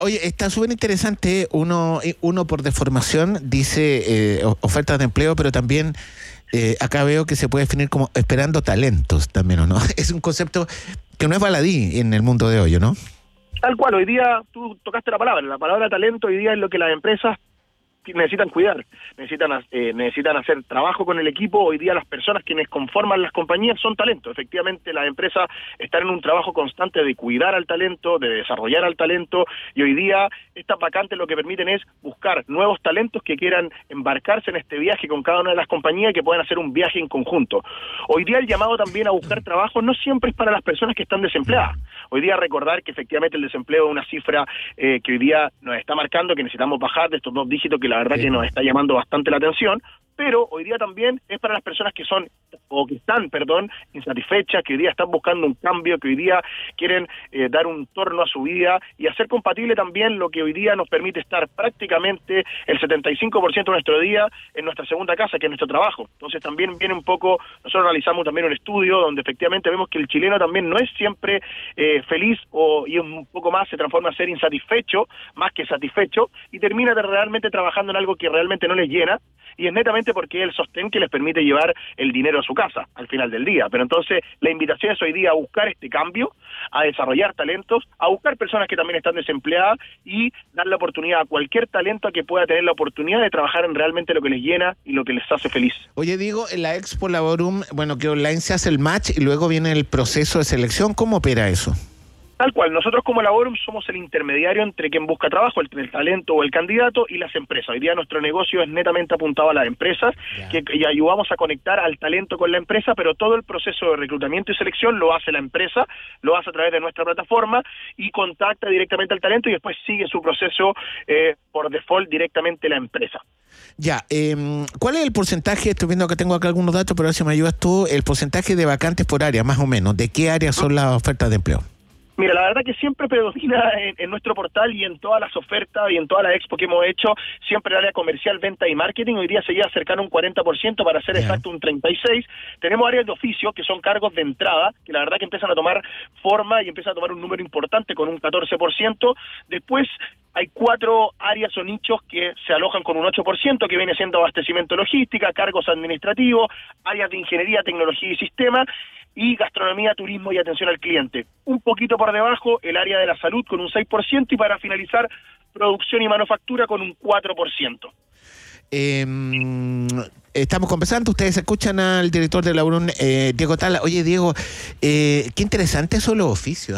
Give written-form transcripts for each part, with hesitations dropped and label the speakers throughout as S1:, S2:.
S1: Oye, está súper interesante. Uno por deformación dice ofertas de empleo, pero también acá veo que se puede definir como esperando talentos también, ¿o no? Es un concepto que no es baladí en el mundo de hoy, ¿no?
S2: Tal cual, hoy día tú tocaste la palabra talento hoy día es lo que las empresas necesitan cuidar, necesitan hacer trabajo con el equipo. Hoy día las personas quienes conforman las compañías son talento. Efectivamente, las empresas están en un trabajo constante de cuidar al talento, de desarrollar al talento, y hoy día estas vacantes lo que permiten es buscar nuevos talentos que quieran embarcarse en este viaje con cada una de las compañías y que puedan hacer un viaje en conjunto. Hoy día el llamado también a buscar trabajo no siempre es para las personas que están desempleadas. Hoy día recordar que efectivamente el desempleo es una cifra que hoy día nos está marcando que necesitamos bajar de estos 2 dígitos que la verdad que nos está llamando bastante la atención, pero hoy día también es para las personas que son, o que están, insatisfechas, que hoy día están buscando un cambio, que hoy día quieren dar un torno a su vida y hacer compatible también lo que hoy día nos permite estar prácticamente el 75% de nuestro día en nuestra segunda casa, que es nuestro trabajo. Entonces también viene un poco, nosotros realizamos también un estudio donde efectivamente vemos que el chileno también no es siempre feliz y un poco más se transforma a ser insatisfecho, más que satisfecho, y termina realmente trabajando en algo que realmente no les llena, y es netamente porque es el sostén que les permite llevar el dinero a su casa al final del día. Pero entonces la invitación es hoy día a buscar este cambio, a desarrollar talentos, a buscar personas que también están desempleadas y dar la oportunidad a cualquier talento a que pueda tener la oportunidad de trabajar en realmente lo que les llena y lo que les hace feliz.
S1: Oye, Diego, en la Expo Laborum, que online se hace el match y luego viene el proceso de selección. ¿Cómo opera eso?
S2: Tal cual, nosotros como Laborum somos el intermediario entre quien busca trabajo, el talento o el candidato, y las empresas. Hoy día nuestro negocio es netamente apuntado a las empresas, y ayudamos a conectar al talento con la empresa, pero todo el proceso de reclutamiento y selección lo hace la empresa, lo hace a través de nuestra plataforma y contacta directamente al talento y después sigue su proceso por default directamente la empresa.
S1: Ya, ¿cuál es el porcentaje? Estoy viendo que tengo acá algunos datos, pero a ver si me ayudas tú, el porcentaje de vacantes por área, más o menos. ¿De qué áreas son las ofertas de empleo?
S2: Mira, la verdad que siempre predomina en nuestro portal y en todas las ofertas y en todas las expo que hemos hecho, siempre el área comercial, venta y marketing. Hoy día se llega cercano a un 40%, para ser exacto un 36%. Tenemos áreas de oficio, que son cargos de entrada, que la verdad que empiezan a tomar forma y empiezan a tomar un número importante con un 14%. Después hay 4 áreas o nichos que se alojan con un 8%, que viene siendo abastecimiento logística, cargos administrativos, áreas de ingeniería, tecnología y sistema, y gastronomía, turismo y atención al cliente. Un poquito por debajo, el área de la salud con un 6%, y para finalizar, producción y manufactura con un 4%.
S1: Estamos conversando, ustedes escuchan al director de Laborum, Diego Tala. Oye, Diego, qué interesantes son los oficios,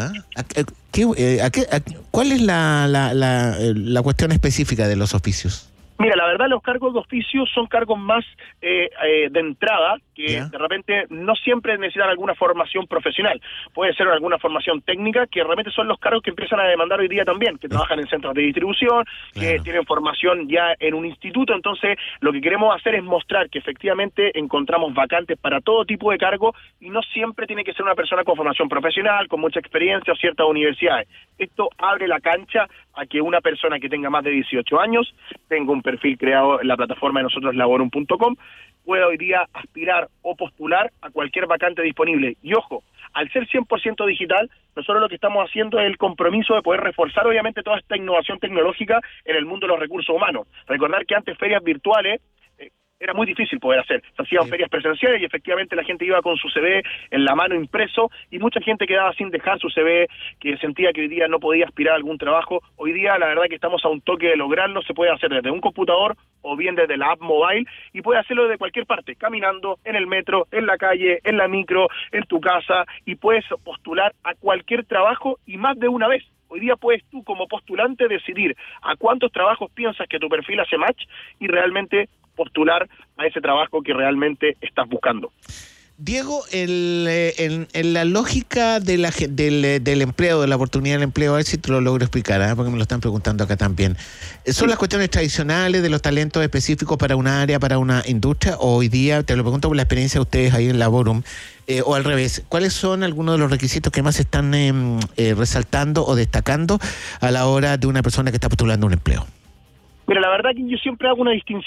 S1: ¿cuál es la cuestión específica de los oficios?
S2: Mira, la verdad los cargos de oficio son cargos más de entrada, que de repente no siempre necesitan alguna formación profesional. Puede ser alguna formación técnica, que realmente son los cargos que empiezan a demandar hoy día también, que trabajan en centros de distribución, que tienen formación ya en un instituto. Entonces, lo que queremos hacer es mostrar que efectivamente encontramos vacantes para todo tipo de cargo, y no siempre tiene que ser una persona con formación profesional, con mucha experiencia o ciertas universidades. Esto abre la cancha a que una persona que tenga más de 18 años, tenga un perfil creado en la plataforma de nosotros, laborum.com, pueda hoy día aspirar o postular a cualquier vacante disponible. Y ojo, al ser 100% digital, nosotros lo que estamos haciendo es el compromiso de poder reforzar obviamente toda esta innovación tecnológica en el mundo de los recursos humanos. Recordar que antes ferias virtuales era muy difícil poder hacer. Se hacían ferias presenciales y efectivamente la gente iba con su CV en la mano impreso, y mucha gente quedaba sin dejar su CV, que sentía que hoy día no podía aspirar a algún trabajo. Hoy día la verdad que estamos a un toque de lograrlo. Se puede hacer desde un computador o bien desde la app mobile, y puede hacerlo desde cualquier parte, caminando, en el metro, en la calle, en la micro, en tu casa, y puedes postular a cualquier trabajo y más de una vez. Hoy día puedes tú como postulante decidir a cuántos trabajos piensas que tu perfil hace match y realmente postular a ese trabajo que realmente estás buscando.
S1: Diego, en la lógica del empleo, de la oportunidad del empleo, a ver si te lo logro explicar, porque me lo están preguntando acá también. ¿Son las cuestiones tradicionales de los talentos específicos para una área, para una industria? O hoy día, te lo pregunto por la experiencia de ustedes ahí en Laborum, o al revés, ¿cuáles son algunos de los requisitos que más se están resaltando o destacando a la hora de una persona que está postulando un empleo?
S2: Mira, la verdad que yo siempre hago una distinción.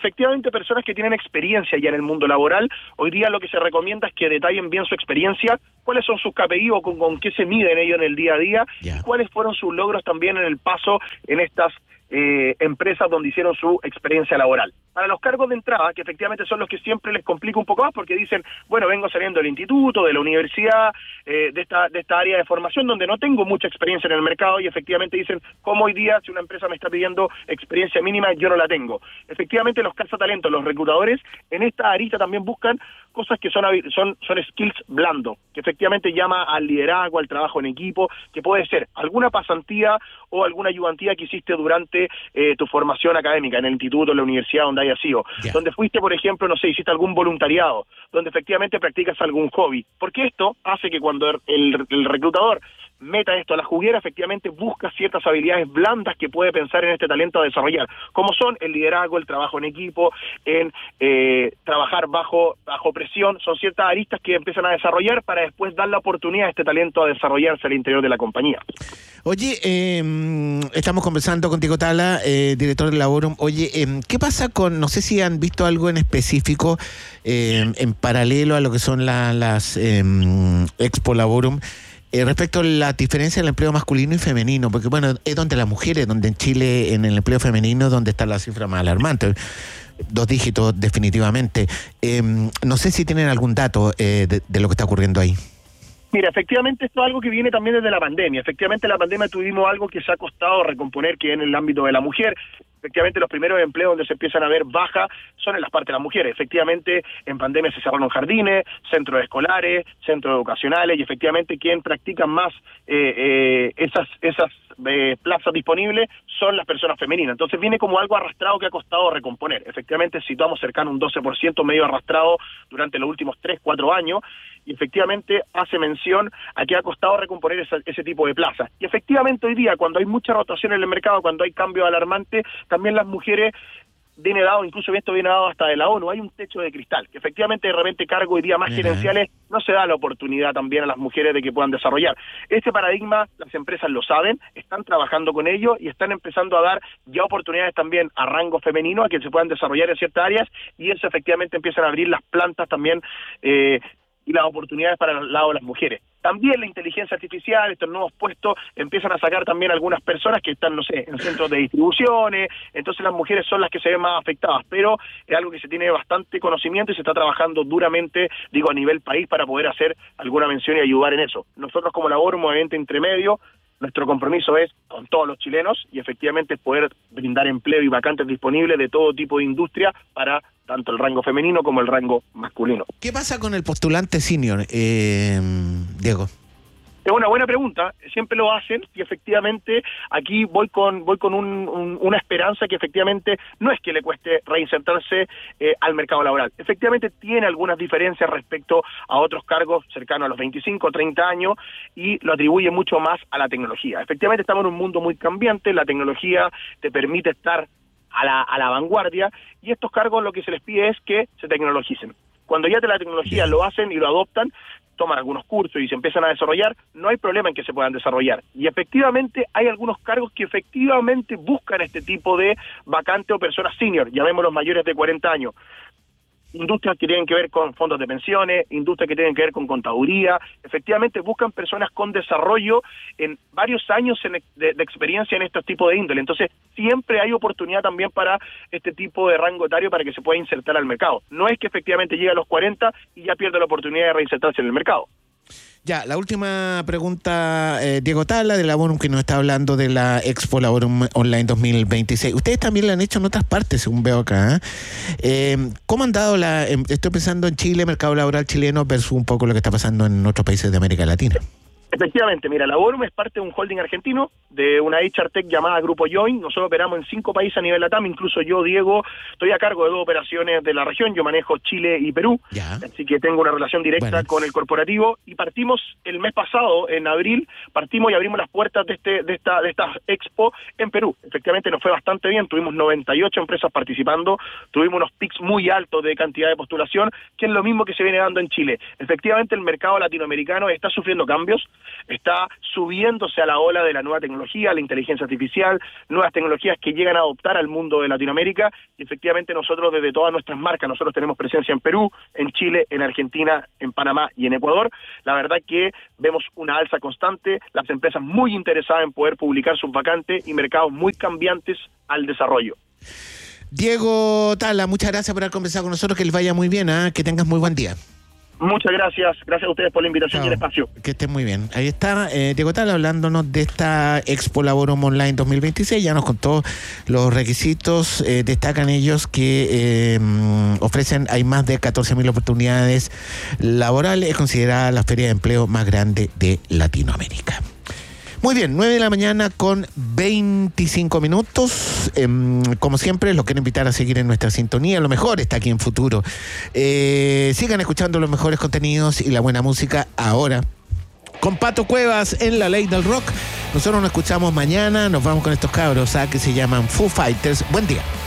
S2: efectivamente personas que tienen experiencia ya en el mundo laboral. Hoy día lo que se recomienda es que detallen bien su experiencia, cuáles son sus KPI o con qué se miden ellos en el día a día, y cuáles fueron sus logros también en el paso en estas empresas donde hicieron su experiencia laboral. Para los cargos de entrada, que efectivamente son los que siempre les complica un poco más, porque dicen, bueno, vengo saliendo del instituto, de la universidad, de esta área de formación donde no tengo mucha experiencia en el mercado, y efectivamente dicen, ¿cómo hoy día si una empresa me está pidiendo experiencia mínima, yo no la tengo? Efectivamente los cazatalentos, los reclutadores, en esta arista también buscan cosas que son skills blando, que efectivamente llama al liderazgo, al trabajo en equipo, que puede ser alguna pasantía o alguna ayudantía que hiciste durante tu formación académica, en el instituto, en la universidad, donde haya sido, donde fuiste, por ejemplo, no sé, hiciste algún voluntariado, donde efectivamente practicas algún hobby, porque esto hace que cuando el reclutador meta esto a la juguera, efectivamente busca ciertas habilidades blandas que puede pensar en este talento a desarrollar, como son el liderazgo, el trabajo en equipo, en trabajar bajo presión. Son ciertas aristas que empiezan a desarrollar para después dar la oportunidad a este talento a desarrollarse al interior de la compañía.
S1: Oye, estamos conversando con Diego Tala, director de Laborum. Oye, ¿qué pasa con, no sé si han visto algo en específico en paralelo a lo que son las Expo Laborum, respecto a la diferencia del empleo masculino y femenino? Porque bueno, es donde las mujeres, donde en Chile, en el empleo femenino, donde está la cifra más alarmante, 2 dígitos definitivamente. No sé si tienen algún dato de lo que está ocurriendo ahí.
S2: Mira, efectivamente esto es algo que viene también desde la pandemia. Efectivamente en la pandemia tuvimos algo que se ha costado recomponer, que es en el ámbito de la mujer. Efectivamente los primeros empleos donde se empiezan a ver baja son en las partes de las mujeres. Efectivamente en pandemia se cerraron jardines, centros escolares, centros educacionales, y efectivamente quien practica más esas plazas disponibles son las personas femeninas. Entonces viene como algo arrastrado que ha costado recomponer. Efectivamente situamos cercano a un 12% medio arrastrado durante los últimos 3-4 años, y efectivamente hace mención a que ha costado recomponer ese tipo de plazas. Y efectivamente hoy día, cuando hay mucha rotación en el mercado, cuando hay cambios alarmantes, también las mujeres, viene dado, incluso esto viene dado hasta de la ONU, hay un techo de cristal, que efectivamente de repente cargos hoy día más gerenciales no se da la oportunidad también a las mujeres de que puedan desarrollar. Este paradigma las empresas lo saben, están trabajando con ello y están empezando a dar ya oportunidades también a rango femenino, a que se puedan desarrollar en ciertas áreas, y eso efectivamente empiezan a abrir las plantas también y las oportunidades para el lado de las mujeres. También la inteligencia artificial, estos nuevos puestos, empiezan a sacar también algunas personas que están, no sé, en centros de distribuciones, entonces las mujeres son las que se ven más afectadas, pero es algo que se tiene bastante conocimiento y se está trabajando duramente, digo, a nivel país para poder hacer alguna mención y ayudar en eso. Nosotros como Laborum, movimiento intermedio, nuestro compromiso es con todos los chilenos y efectivamente poder brindar empleo y vacantes disponibles de todo tipo de industria para tanto el rango femenino como el rango masculino.
S1: ¿Qué pasa con el postulante senior, Diego?
S2: Es una buena pregunta, siempre lo hacen, y efectivamente aquí voy con una esperanza que efectivamente no es que le cueste reinsertarse al mercado laboral. Efectivamente tiene algunas diferencias respecto a otros cargos cercanos a los 25 o 30 años y lo atribuye mucho más a la tecnología. Efectivamente estamos en un mundo muy cambiante, la tecnología te permite estar a la vanguardia, y estos cargos lo que se les pide es que se tecnologicen. Cuando ya de la tecnología lo hacen y lo adoptan, toman algunos cursos y se empiezan a desarrollar, no hay problema en que se puedan desarrollar. Y efectivamente hay algunos cargos que efectivamente buscan este tipo de vacante o personas senior, llamémoslos mayores de 40 años. Industrias que tienen que ver con fondos de pensiones, industrias que tienen que ver con contaduría, efectivamente buscan personas con desarrollo en varios años de experiencia en estos tipos de índole. Entonces, siempre hay oportunidad también para este tipo de rango etario para que se pueda insertar al mercado. No es que efectivamente llegue a los 40 y ya pierde la oportunidad de reinsertarse en el mercado.
S1: Ya, la última pregunta, Diego Tala, de Laborum, que nos está hablando de la Expo Laborum Online 2026. Ustedes también la han hecho en otras partes, según veo acá. ¿Cómo han dado estoy pensando en Chile, mercado laboral chileno, versus un poco lo que está pasando en otros países de América Latina?
S2: Efectivamente, mira, Laborum es parte de un holding argentino, de una HR Tech llamada Grupo Join. Nosotros operamos en 5 países a nivel LATAM, incluso yo, Diego, estoy a cargo de 2 operaciones de la región, yo manejo Chile y Perú, así que tengo una relación directa con el corporativo, y partimos el mes pasado, en abril, partimos y abrimos las puertas de esta expo en Perú. Efectivamente nos fue bastante bien, tuvimos 98 empresas participando, tuvimos unos pics muy altos de cantidad de postulación, que es lo mismo que se viene dando en Chile. Efectivamente el mercado latinoamericano está sufriendo cambios. está subiéndose a la ola de la nueva tecnología, la inteligencia artificial, nuevas tecnologías que llegan a adoptar al mundo de Latinoamérica, y efectivamente nosotros desde todas nuestras marcas, nosotros tenemos presencia en Perú, en Chile, en Argentina, en Panamá y en Ecuador. La verdad que vemos una alza constante, las empresas muy interesadas en poder publicar sus vacantes y mercados muy cambiantes al desarrollo.
S1: Diego Tala, muchas gracias por haber conversado con nosotros, que les vaya muy bien, que tengas muy buen día.
S2: Muchas gracias a ustedes por la invitación. Chao. Y el espacio.
S1: Que estén muy bien. Ahí está Diego Tala hablándonos de esta Expo Laborum Online 2026, ya nos contó los requisitos, destacan ellos que ofrecen, hay más de 14.000 oportunidades laborales, es considerada la feria de empleo más grande de Latinoamérica. Muy bien, 9 de la mañana con 25 minutos. Como siempre, los quiero invitar a seguir en nuestra sintonía. Lo mejor está aquí en Futuro. Sigan escuchando los mejores contenidos y la buena música ahora. Con Pato Cuevas en la Ley del Rock. Nosotros nos escuchamos mañana. Nos vamos con estos cabros que se llaman Foo Fighters. Buen día.